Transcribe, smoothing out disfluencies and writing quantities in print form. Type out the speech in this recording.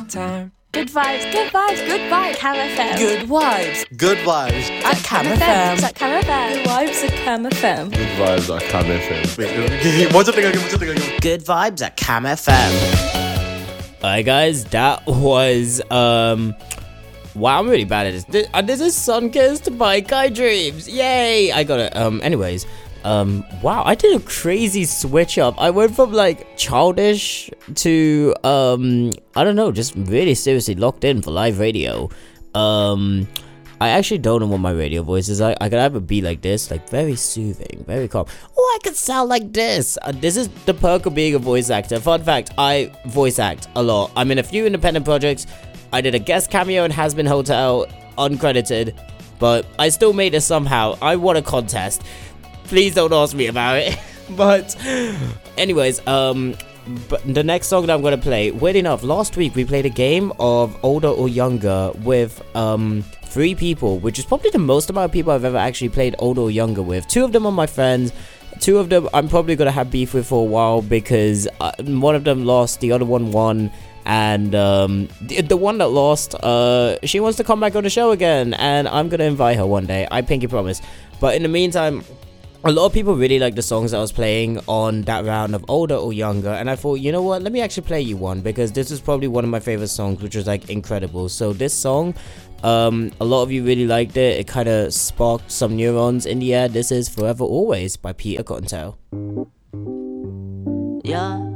time. Good vibes, good vibes, good vibes. Cam FM. Good vibes. Good vibes. At Cam FM. At Cam FM. Good vibes at Cam FM. Good vibes at Cam FM. Wait, 먼저 땡각해. Good vibes at Cam FM. Alright guys, that was wow, I'm really bad at this. This is Sunkissed by Kai Dreams. Yay! I got it. Anyways, wow, I did a crazy switch up. I went from like childish to I don't know, just really seriously locked in for live radio. I actually don't know what my radio voice is. I could either be like this, like very soothing, very calm, or I could sound like this. This is the perk of being a voice actor. Fun fact, I voice act a lot. I'm in a few independent projects. I did a guest cameo in Has Been Hotel, uncredited, but I still made it somehow. I won a contest. Please don't ask me about it. But anyways, but the next song that I'm gonna play, weird enough, last week we played a game of older or younger with 3 people, which is probably the most amount of people I've ever actually played older or younger with. 2 of them are my friends. 2 of them I'm probably gonna have beef with for a while because one of them lost, the other one won. And the one that lost, she wants to come back on the show again, and I'm gonna invite her one day. I pinky promise. But in the meantime, a lot of people really like the songs that I was playing on that round of older or younger, and I thought, you know what, let me actually play you one, because this is probably one of my favorite songs, which was like incredible. So this song, a lot of you really liked it. It kind of sparked some neurons in the air. This is Forever Always by Peter Cottontail. Yeah.